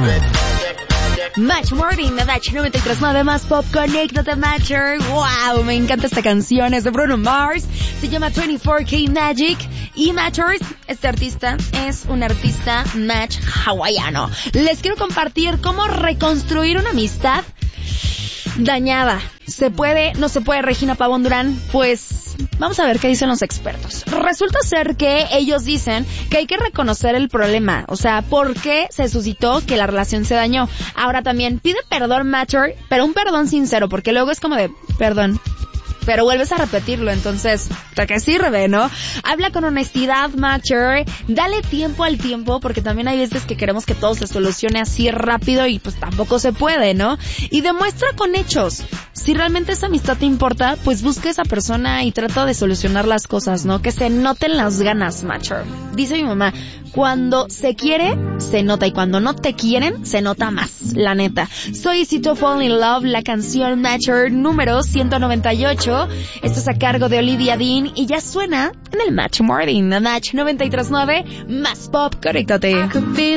Match Morning, Match 93.9 más pop, conéctate Matcher. Wow, me encanta esta canción, es de Bruno Mars, se llama 24K Magic. Y Matchers, este artista es un artista match hawaiano. Les quiero compartir cómo reconstruir una amistad dañada. ¿Se puede? ¿No se puede, Regina Pavón Durán? Pues vamos a ver qué dicen los expertos. Resulta ser que ellos dicen que hay que reconocer el problema. O sea, ¿por qué se suscitó que la relación se dañó? Ahora también pide perdón, Matcher, pero un perdón sincero, porque luego es como de, perdón, pero vuelves a repetirlo, entonces, ¿para qué sirve, no? Habla con honestidad, Matcher, dale tiempo al tiempo, porque también hay veces que queremos que todo se solucione así rápido y pues tampoco se puede, ¿no? Y demuestra con hechos. Si realmente esa amistad te importa, pues busca a esa persona y trata de solucionar las cosas, ¿no? Que se noten las ganas, Matcher. Dice mi mamá, cuando se quiere, se nota, y cuando no te quieren, se nota más, la neta. Soy Easy to Fall in Love, la canción Matcher número 198. Esto es a cargo de Olivia Dean y ya suena en el Match Morning, Match 93.9, más pop, conéctate.